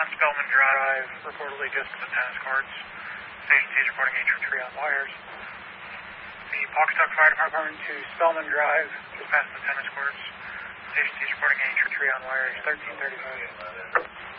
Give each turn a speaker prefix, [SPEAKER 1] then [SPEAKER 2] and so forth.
[SPEAKER 1] on Spellman Drive, reportedly just to the tennis courts. Station T is reporting a tree on wires. The Pawcatuck Fire Department to Spellman Drive, just past the tennis courts. Station T is reporting a tree on wires, 1335.